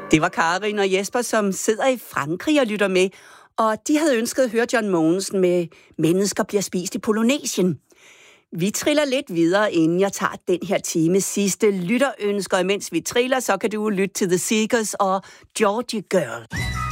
Det var Karin og Jesper, som sidder i Frankrig og lytter med, og de havde ønsket at høre John Mogensen med Mennesker bliver spist i Polynesien. Vi triller lidt videre, inden jeg tager den her times sidste lytterønsker. Mens vi triller, så kan du lytte til The Seekers og Georgie Girl.